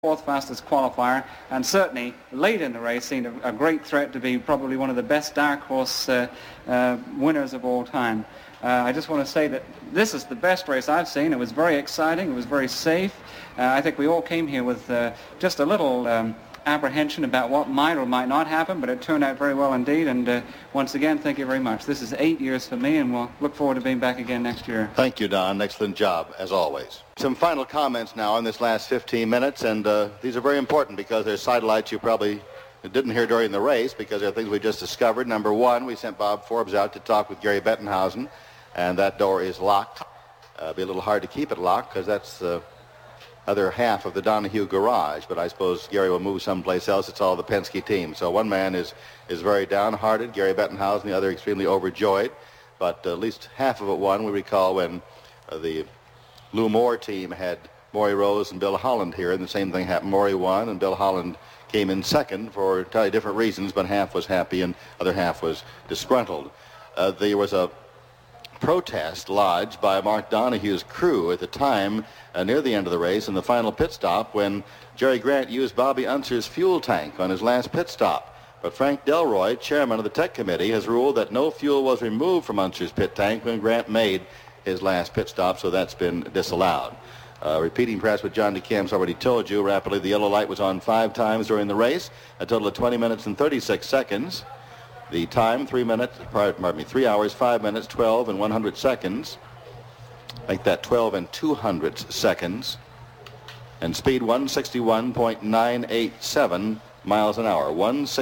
fourth fastest qualifier, and certainly late in the race seemed a great threat to be probably one of the best dark horse winners of all time. I just want to say that this is the best race I've seen. It was very exciting. It was very safe. I think we all came here with just a little apprehension about what might or might not happen, but it turned out very well indeed. And once again, thank you very much. This is 8 years for me, and we'll look forward to being back again next year. Thank you, Don. Excellent job, as always. Some final comments now in this last 15 minutes, and these are very important because they're sidelights you probably didn't hear during the race because they're things we just discovered. Number one, we sent Bob Forbes out to talk with Gary Bettenhausen, and that door is locked. It'll be a little hard to keep it locked because that's the other half of the Donahue garage, but I suppose Gary will move someplace else. It's all the Penske team. So one man is very downhearted, Gary Bettenhausen, the other extremely overjoyed, but at least half of it won. We recall when the Lou Moore team had Maury Rose and Bill Holland here, and the same thing happened. Maury won, and Bill Holland came in second for entirely different reasons, but half was happy and other half was disgruntled. There was a protest lodged by Mark Donahue's crew at the time near the end of the race in the final pit stop when Jerry Grant used Bobby Unser's fuel tank on his last pit stop. But Frank Delroy, chairman of the tech committee, has ruled that no fuel was removed from Unser's pit tank when Grant made his last pit stop, so that's been disallowed. Repeating perhaps what John DeCam's already told you rapidly, the yellow light was on 5 times during the race, a total of 20 minutes and 36 seconds. The time, 3 hours, 5 minutes, 12 and 100 seconds. Make that 12 and 200 seconds. And speed 161.987 miles an hour.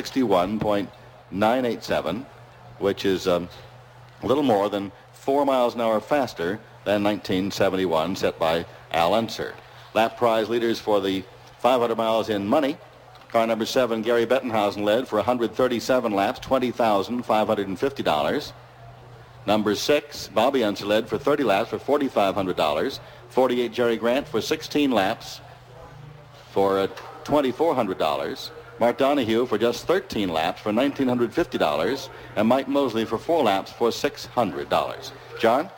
161.987, which is a little more than 4 miles an hour faster than 1971, set by Al Unser. Lap prize leaders for the 500 miles in money. Car number 7, Gary Bettenhausen, led for 137 laps, $20,550. Number 6, Bobby Unser, led for 30 laps for $4,500. 48, Jerry Grant for 16 laps for $2,400. Mark Donahue for just 13 laps for $1,950. And Mike Mosley for 4 laps for $600. John?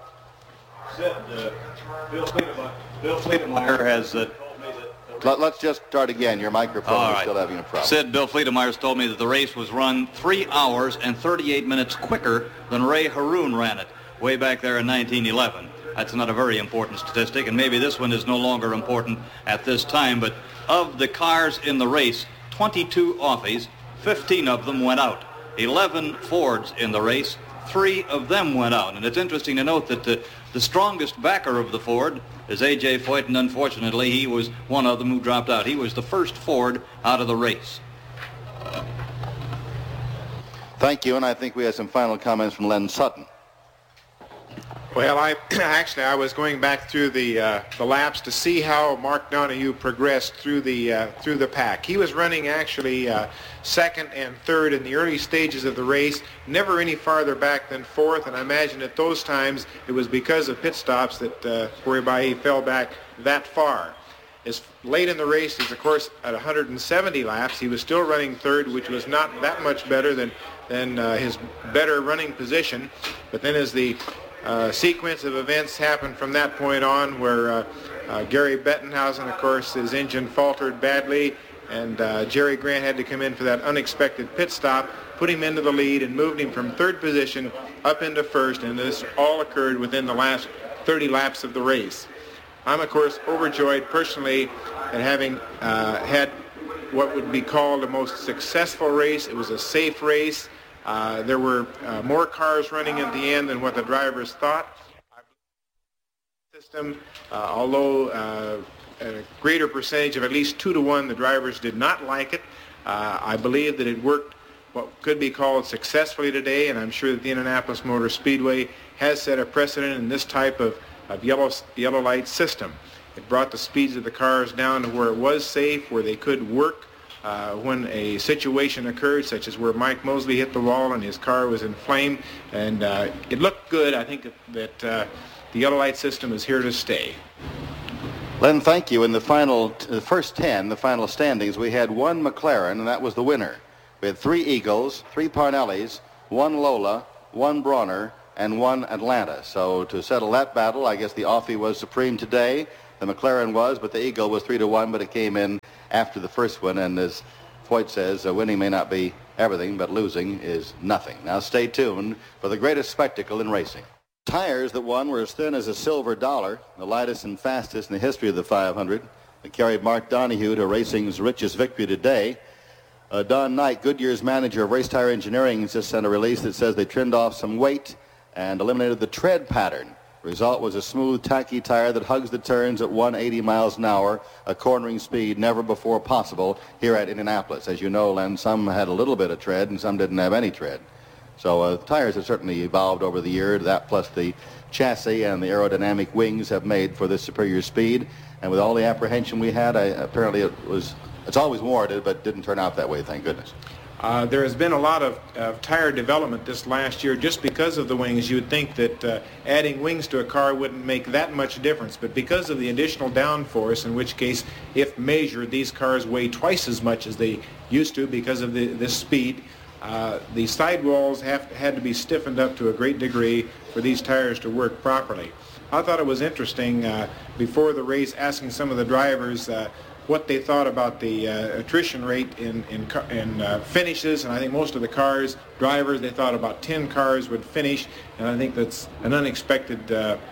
Bill Fleetemeyer has Let's just start again. Your microphone is still having a problem. Bill Fleetemeyer told me that the race was run 3 hours and 38 minutes quicker than Ray Haroon ran it way back there in 1911. That's not a very important statistic, and maybe this one is no longer important at this time, but of the cars in the race, 22 Offies, 15 of them went out. 11 Fords in the race, 3 of them went out. And it's interesting to note that the strongest backer of the Ford is A.J. Foyt, and unfortunately he was one of them who dropped out. He was the first Ford out of the race. Thank you, and I think we have some final comments from Len Sutton. Well, I was going back through the laps to see how Mark Donohue progressed through the pack. He was running actually second and third in the early stages of the race, never any farther back than fourth, and I imagine at those times it was because of pit stops that whereby he fell back that far. As late in the race, as of course at 170 laps, he was still running third, which was not that much better than his better running position. But then as the sequence of events happened from that point on, where Gary Bettenhausen, of course, his engine faltered badly, and Jerry Grant had to come in for that unexpected pit stop, put him into the lead and moved him from third position up into first, and this all occurred within the last 30 laps of the race. I'm, of course, overjoyed personally at having had what would be called the most successful race. It was a safe race. There were more cars running at the end than what the drivers thought. Although a greater percentage of at least 2-to-1, the drivers did not like it. I believe that it worked what could be called successfully today, and I'm sure that the Indianapolis Motor Speedway has set a precedent in this type of yellow light system. It brought the speeds of the cars down to where it was safe, where they could work when a situation occurred, such as where Mike Mosley hit the wall and his car was in flame, and it looked good. I think that the yellow light system is here to stay. Len, thank you. In the first 10, the final standings, we had 1 McLaren, and that was the winner. We had 3 Eagles, 3 Parnellis, 1 Lola, 1 Bronner, and 1 Atlanta. So to settle that battle, I guess the Offie was supreme today. The McLaren was, but the Eagle was 3-1, but it came in after the first one. And as Foyt says, winning may not be everything, but losing is nothing. Now stay tuned for the greatest spectacle in racing. Tires that won were as thin as a silver dollar, the lightest and fastest in the history of the 500. They carried Mark Donohue to racing's richest victory today. Don Knight, Goodyear's manager of race tire engineering, just sent a release that says they trimmed off some weight and eliminated the tread pattern. The result was a smooth, tacky tire that hugs the turns at 180 miles an hour, a cornering speed never before possible here at Indianapolis. As you know, Len, some had a little bit of tread and some didn't have any tread. So tires have certainly evolved over the year. That plus the chassis and the aerodynamic wings have made for this superior speed. And with all the apprehension we had, apparently it's always warranted, but didn't turn out that way, thank goodness. There has been a lot of tire development this last year just because of the wings. You would think that adding wings to a car wouldn't make that much difference, but because of the additional downforce, in which case, if measured, these cars weigh twice as much as they used to because of this speed. The sidewalls had to be stiffened up to a great degree for these tires to work properly. I thought it was interesting before the race asking some of the drivers what they thought about the attrition rate in finishes, and I think most of the drivers, they thought about 10 cars would finish, and I think that's an unexpected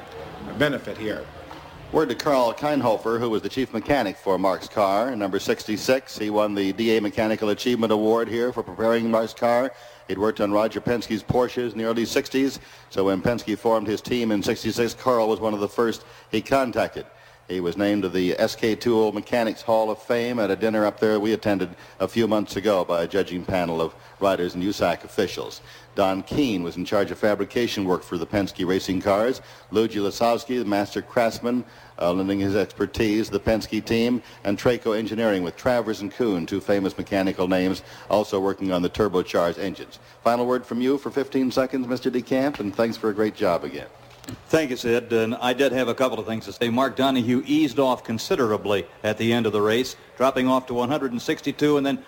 benefit here. Word to Carl Keinhofer, who was the chief mechanic for Mark's car, number 66. He won the DA Mechanical Achievement Award here for preparing Mark's car. He'd worked on Roger Penske's Porsches in the early 60s, so when Penske formed his team in 66, Carl was one of the first he contacted. He was named to the SK Tool Mechanics Hall of Fame at a dinner up there we attended a few months ago by a judging panel of riders and USAC officials. Don Keene was in charge of fabrication work for the Penske racing cars. Luigi Lasowski, the master craftsman, lending his expertise to the Penske team, and Traco Engineering with Travers and Kuhn, two famous mechanical names, also working on the turbocharged engines. Final word from you for 15 seconds, Mr. DeCamp, and thanks for a great job again. Thank you, Sid. And I did have a couple of things to say. Mark Donohue eased off considerably at the end of the race, dropping off to 162 and then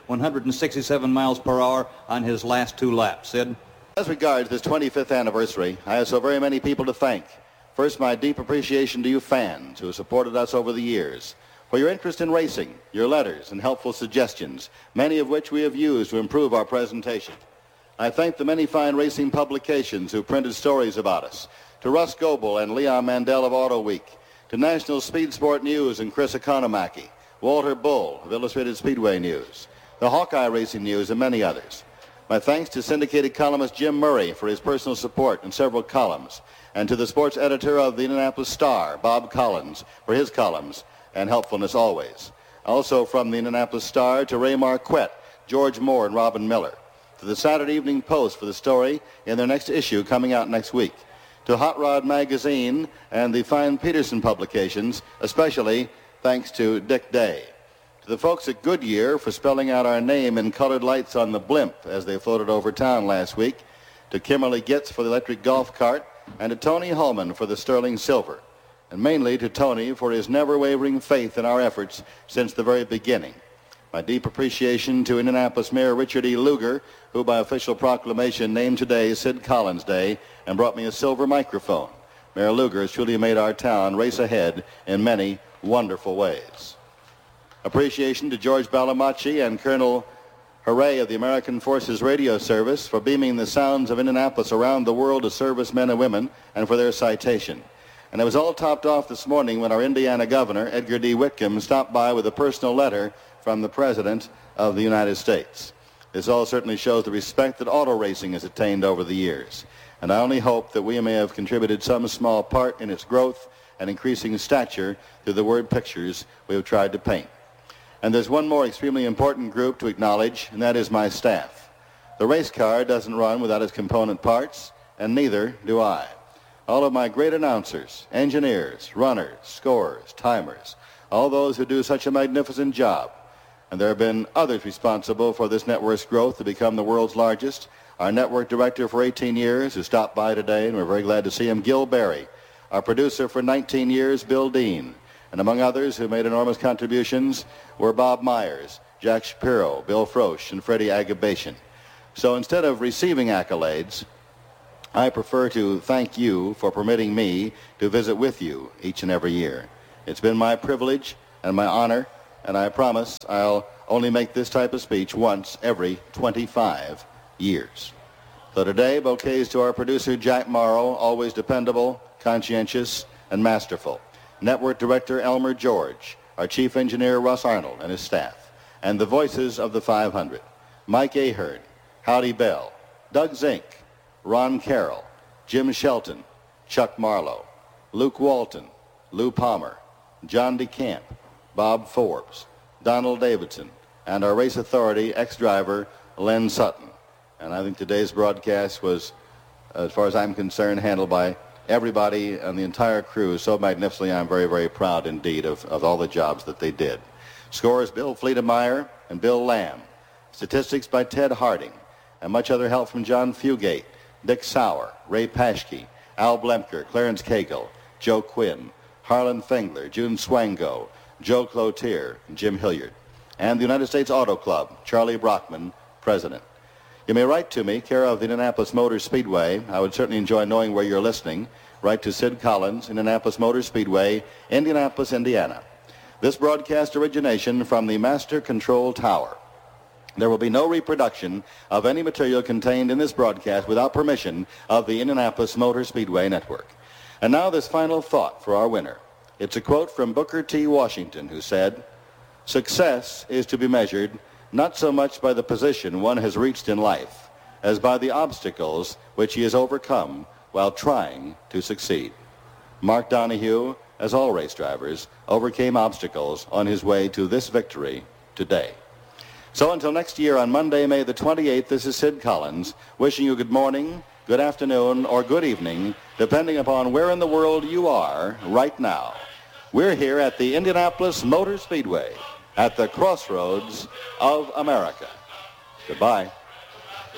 167 miles per hour on his last two laps. Sid? As regards this 25th anniversary, I have so very many people to thank. First, my deep appreciation to you fans who have supported us over the years, for your interest in racing, your letters and helpful suggestions, many of which we have used to improve our presentation. I thank the many fine racing publications who printed stories about us, to Russ Goebel and Leon Mandel of Auto Week, to National Speed Sport News and Chris Economaki, Walter Bull of Illustrated Speedway News, the Hawkeye Racing News, and many others. My thanks to syndicated columnist Jim Murray for his personal support in several columns, and to the sports editor of the Indianapolis Star, Bob Collins, for his columns and helpfulness always. Also from the Indianapolis Star to Ray Marquette, George Moore, and Robin Miller. To the Saturday Evening Post for the story in their next issue coming out next week. To Hot Rod Magazine and the fine Peterson publications, especially thanks to Dick Day. To the folks at Goodyear for spelling out our name in colored lights on the blimp as they floated over town last week. To Kimberly Gitz for the electric golf cart, and to Tony Hullman for the sterling silver. And mainly to Tony for his never-wavering faith in our efforts since the very beginning. My deep appreciation to Indianapolis Mayor Richard E. Lugar, who by official proclamation named today Sid Collins Day and brought me a silver microphone. Mayor Lugar has truly made our town race ahead in many wonderful ways. Appreciation to George Balamachi and Colonel Hooray of the American Forces Radio Service for beaming the sounds of Indianapolis around the world to servicemen and women and for their citation. And it was all topped off this morning when our Indiana governor, Edgar D. Whitcomb, stopped by with a personal letter from the President of the United States. This all certainly shows the respect that auto racing has attained over the years. And I only hope that we may have contributed some small part in its growth and increasing stature through the word pictures we have tried to paint. And there's one more extremely important group to acknowledge, and that is my staff. The race car doesn't run without its component parts, and neither do I. All of my great announcers, engineers, runners, scorers, timers, all those who do such a magnificent job. And there have been others responsible for this network's growth to become the world's largest. Our network director for 18 years, who stopped by today, and we're very glad to see him, Gil Berry. Our producer for 19 years, Bill Dean. And among others who made enormous contributions were Bob Myers, Jack Shapiro, Bill Frosch, and Freddie Agabation. So instead of receiving accolades, I prefer to thank you for permitting me to visit with you each and every year. It's been my privilege and my honor, and I promise I'll only make this type of speech once every 25 years. So today, bouquets to our producer, Jack Morrow, always dependable, conscientious, and masterful. Network Director Elmer George, our Chief Engineer Russ Arnold and his staff, and the voices of the 500, Mike Ahern, Howdy Bell, Doug Zink, Ron Carroll, Jim Shelton, Chuck Marlowe, Luke Walton, Lou Palmer, John DeCamp, Bob Forbes, Donald Davidson, and our race authority ex-driver Len Sutton. And I think today's broadcast was, as far as I'm concerned, handled by everybody and the entire crew so magnificently. I'm very, very proud indeed of all the jobs that they did. Scores Bill Fleetemeyer and Bill Lamb. Statistics by Ted Harding. And much other help from John Fugate, Dick Sauer, Ray Paschke, Al Blemker, Clarence Cagle, Joe Quinn, Harlan Fengler, June Swango, Joe Cloutier, and Jim Hilliard. And the United States Auto Club, Charlie Brockman, President. You may write to me, care of the Indianapolis Motor Speedway. I would certainly enjoy knowing where you're listening. Write to Sid Collins, Indianapolis Motor Speedway, Indianapolis, Indiana. This broadcast origination from the Master Control Tower. There will be no reproduction of any material contained in this broadcast without permission of the Indianapolis Motor Speedway Network. And now this final thought for our winner. It's a quote from Booker T. Washington, who said, "Success is to be measured not so much by the position one has reached in life as by the obstacles which he has overcome while trying to succeed." Mark Donohue, as all race drivers, overcame obstacles on his way to this victory today. So until next year on Monday, May the 28th, this is Sid Collins wishing you good morning, good afternoon, or good evening, depending upon where in the world you are right now. We're here at the Indianapolis Motor Speedway at the crossroads of America. Goodbye.